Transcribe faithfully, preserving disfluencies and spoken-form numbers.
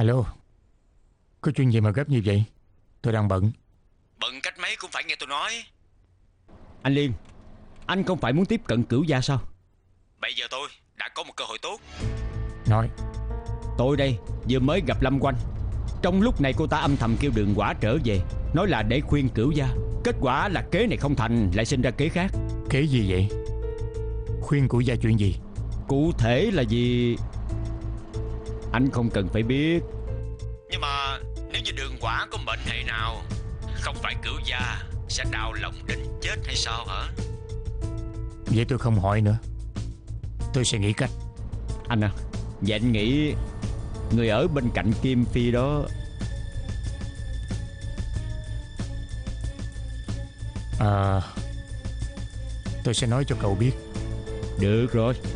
Alo, có chuyện gì mà gấp như vậy? Tôi đang bận. Bận cách mấy cũng phải nghe tôi nói. Anh Liên, anh không phải muốn tiếp cận Cửu gia sao? Bây giờ tôi đã có một cơ hội tốt. Nói. Tôi đây vừa mới gặp Lâm Quanh. Trong lúc này cô ta âm thầm kêu Đường Quả trở về, nói là để khuyên Cửu gia. Kết quả là kế này không thành, lại sinh ra kế khác. Kế gì vậy? Khuyên Cửu gia chuyện gì? Cụ thể là gì anh không cần phải biết. Nhưng mà nếu như Đường Quả có mệnh hệ nào, không phải Cửu gia sẽ đau lòng đến chết hay sao hả? Vậy tôi không hỏi nữa. Tôi sẽ nghĩ cách. Anh à, vậy anh nghĩ người ở bên cạnh Kim Phi đó. À, tôi sẽ nói cho cậu biết. Được rồi.